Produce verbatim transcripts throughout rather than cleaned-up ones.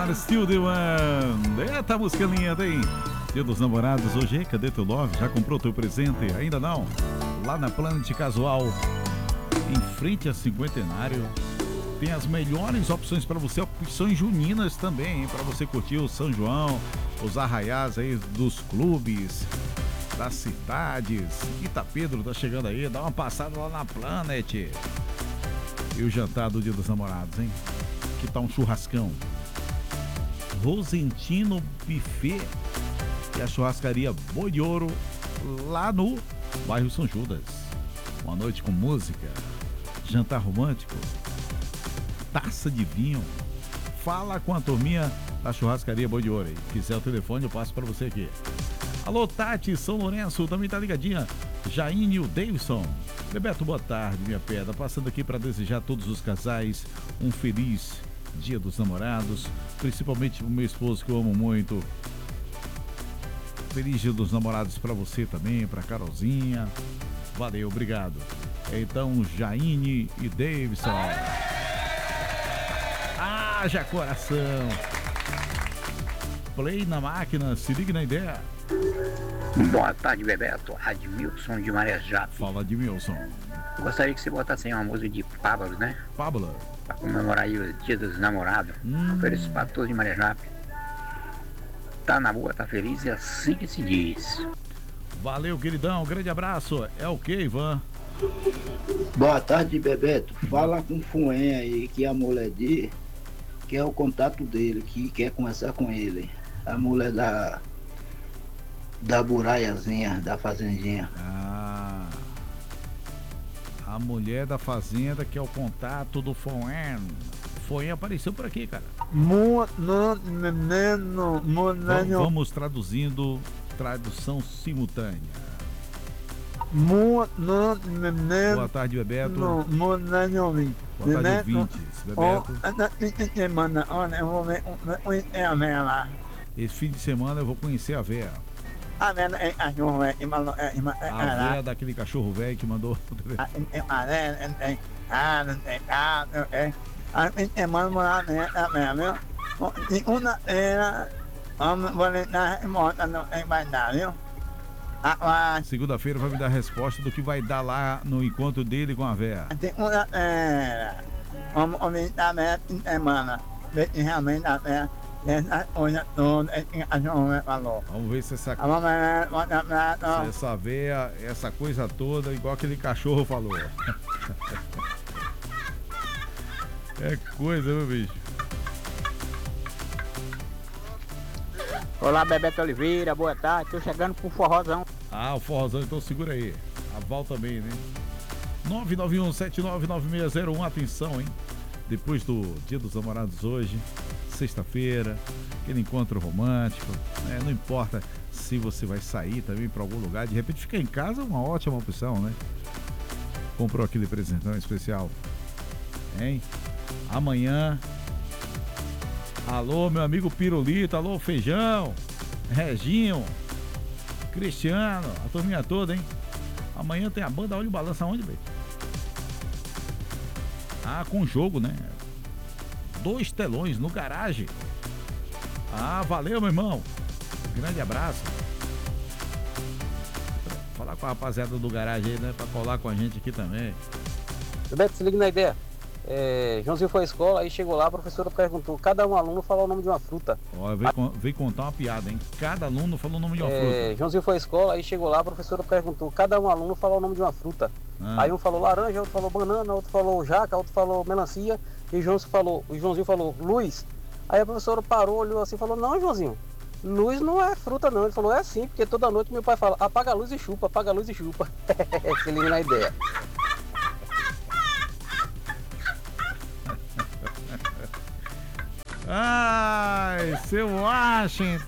ar, Still the One. Eita, música linda, hein? Dia dos Namorados hoje, hein? Cadê teu love? Já comprou teu presente? Ainda não? Lá na Planet Casual, em frente a Cinquentenário, tem as melhores opções para você, opções juninas também, hein? Para você curtir o São João, os arraiais aí dos clubes, das cidades. Itapedro tá chegando aí, dá uma passada lá na Planet. E o jantar do Dia dos Namorados, hein? Que tal um churrascão? Rosentino Buffet e a churrascaria Boi de Ouro, lá no bairro São Judas. Uma noite com música, jantar romântico, taça de vinho. Fala com a turminha da churrascaria Boi de Ouro. Se quiser o telefone, eu passo para você aqui. Alô, Tati, São Lourenço, também tá ligadinha. Jaine e o Davidson. Bebeto, boa tarde, minha pedra. Passando aqui para desejar a todos os casais um feliz Dia dos Namorados, principalmente pro meu esposo que eu amo muito. Feliz Dia dos Namorados para você também, para Carolzinha. Valeu, obrigado. Então, Jaine e Davidson. Haja coração. Play na máquina, se ligue na ideia. Boa tarde, Bebeto. Admilson de Marejá. Fala, Admilson. Gostaria que você botasse aí uma música de Pablo, né? Pablo. Pra comemorar aí o Dia dos Namorados. Hum. Ofereço pra todos de Marejá. Tá na boa, tá feliz, é assim que se diz. Valeu, queridão. Um grande abraço. É o que, Ivan? Boa tarde, Bebeto. Fala com o Fuen aí, que a mulher dele quer o contato dele, que quer conversar com ele. A mulher da da buraiazinha, da fazendinha. Ah, a mulher da fazenda que é o contato do Fuen. Fuen apareceu por aqui, cara. Vamos traduzindo, tradução simultânea. Boa tarde, Bebeto. Boa tarde, ouvintes. Bebeto. Esse fim de semana eu vou conhecer a Vera. A Vera daquele cachorro velho que mandou. Segunda-feira vai me dar a resposta do que vai dar lá no encontro dele com a Vera. Vamos ver se essa, se essa veia, essa coisa toda, igual aquele cachorro falou. É coisa, meu bicho. Olá, Bebeto Oliveira, boa tarde. Tô chegando pro forrozão. Ah, o forrozão, então segura aí. A Val também, né? nove nove um sete nove nove seis zero um, atenção, hein? Depois do Dia dos Namorados hoje, sexta-feira, aquele encontro romântico, né? Não importa se você vai sair também para algum lugar, de repente ficar em casa é uma ótima opção, né? Comprou aquele presentão especial, hein? Amanhã, alô, meu amigo Pirulito, alô, Feijão, Reginho, Cristiano, a turminha toda, hein? Amanhã tem a banda Olha o Balança onde, velho? Ah, com jogo, né? Dois telões no garagem. Ah, valeu, meu irmão. Grande abraço. Falar com a rapaziada do garagem aí, né? Pra colar com a gente aqui também. Bebeto, se liga na ideia. É, Joãozinho foi à escola, aí chegou lá, a professora perguntou, cada um aluno falou o nome de uma fruta. Ó, veio, con- veio contar uma piada, hein? Cada aluno falou o nome de uma é, fruta. Joãozinho foi à escola, aí chegou lá, a professora perguntou, cada um aluno falou o nome de uma fruta. Ah. Aí um falou laranja, outro falou banana, outro falou jaca, outro falou melancia, e o Joãozinho falou, o Joãozinho falou luz. Aí a professora parou, olhou assim e falou, não, Joãozinho, luz não é fruta não. Ele falou, é sim, porque toda noite meu pai fala, apaga a luz e chupa, apaga a luz e chupa. Se liga na ideia. Ai, seu Washington!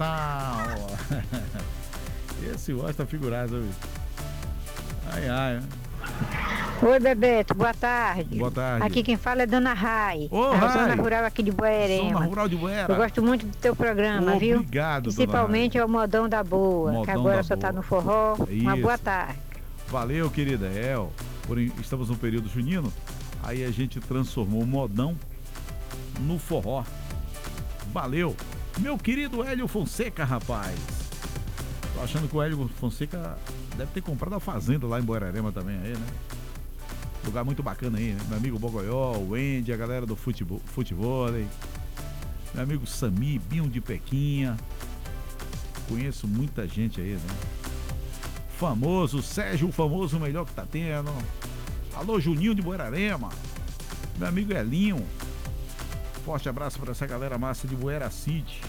Esse Washington tá figurado, viu? Ai, ai. Oi, Bebeto, boa tarde. Boa tarde. Aqui quem fala é Dona Rai, Ô, da Zona Rai. Rural aqui de Zona Boerema. Rural de Buera. Eu gosto muito do teu programa, viu? Obrigado, Principalmente é o Modão da Boa, Modão que agora da só tá Boa. no forró. Uma Isso. boa tarde. Valeu, querida. É, ó, porém, estamos no período junino, aí a gente transformou o modão no forró. Valeu. Meu querido Hélio Fonseca, rapaz. Tô achando que o Hélio Fonseca deve ter comprado a fazenda lá em Buerarema também, aí, né? Lugar muito bacana aí, né? Meu amigo Bogoió, o Wendy, a galera do futebol, futebol, meu amigo Sami, Binho de Pequinha. Conheço muita gente aí, né? Famoso, Sérgio, o famoso, o melhor que tá tendo. Alô, Juninho de Buerarema. Meu amigo Elinho. Forte abraço para essa galera massa de Bueracite.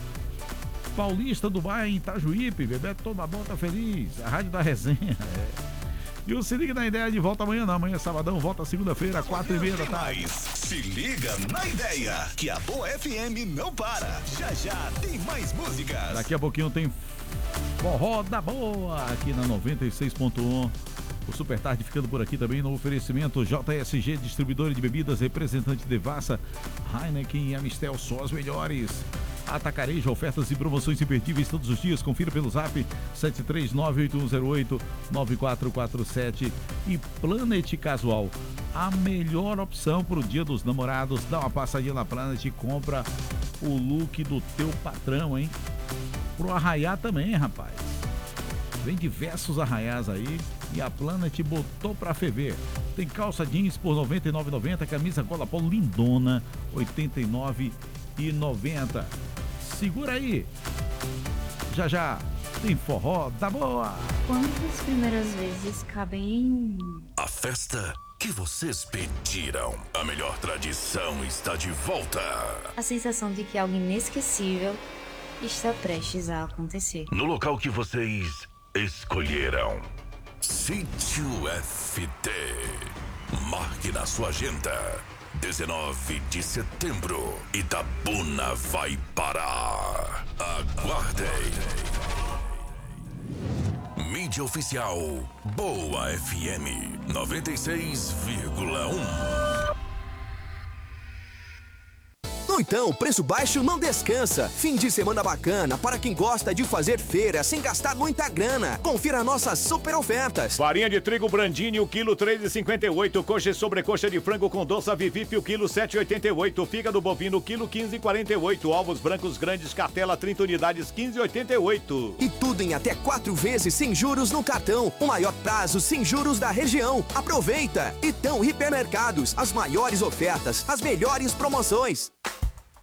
Paulista do Bairro em Itajuípe, Bebeto toda bom, tá feliz. A rádio da resenha. É. E o Se Liga na Ideia de volta amanhã, não. Amanhã é sabadão, volta segunda-feira, quatro e meia da tarde. Se liga na ideia, que a Boa F M não para. Já já tem mais músicas. Daqui a pouquinho tem Forró da Boa aqui na noventa e seis ponto um. O Super Tarde ficando por aqui também no oferecimento J S G, distribuidora de bebidas, representante de Devassa, Heineken e Amistel, só as melhores. Atacarejo, ofertas e promoções imperdíveis todos os dias. Confira pelo zap sete três nove oito um zero oito nove quatro quatro sete. E Planet Casual, a melhor opção para o Dia dos Namorados. Dá uma passadinha na Planet e compra o look do teu patrão, hein? Pro arraiá também, rapaz. Vem diversos arraiás aí e a Planet botou pra ferver. Tem calça jeans por noventa e nove reais e noventa centavos, camisa gola polo lindona oitenta e nove reais e noventa centavos. Segura aí. Já já tem Forró da Boa. Quantas primeiras vezes cabem em... A festa que vocês pediram. A melhor tradição está de volta. A sensação de que algo inesquecível está prestes a acontecer. No local que vocês escolheram. Sítio F T. Marque na sua agenda. dezenove de setembro. Itabuna vai parar. Aguardem. Mídia oficial Boa F M noventa e seis vírgula um. No Então, preço baixo não descansa. Fim de semana bacana para quem gosta de fazer feira sem gastar muita grana. Confira nossas super ofertas. Farinha de trigo Brandini, o quilo três reais e cinquenta e oito. Coxa e sobrecoxa de frango com doça Vivip, o quilo sete reais e oitenta e oito. Fígado bovino, o quilo quinze reais e quarenta e oito. Ovos brancos grandes, cartela trinta unidades, quinze reais e oitenta e oito. E tudo em até quatro vezes sem juros no cartão. O maior prazo sem juros da região. Aproveita! Então, hipermercados, as maiores ofertas, as melhores promoções.